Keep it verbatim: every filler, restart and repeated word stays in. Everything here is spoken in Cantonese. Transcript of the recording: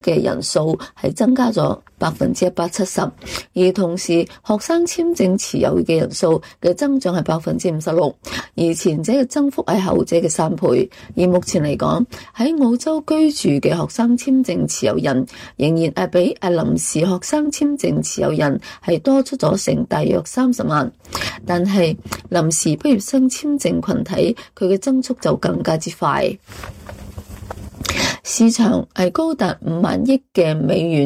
嘅人數係增加咗百分之一百七十，而同時學生簽證持有嘅人數嘅增長係百分之五十六，而前者嘅增幅係後者嘅三倍。而目前嚟講，喺澳洲居住嘅學生簽證持有人仍然係比誒臨時學生簽證持有人係多出咗成大約三十萬，但係臨時畢業生簽證群體佢嘅增速就更加之快。市場係高達五萬億嘅美元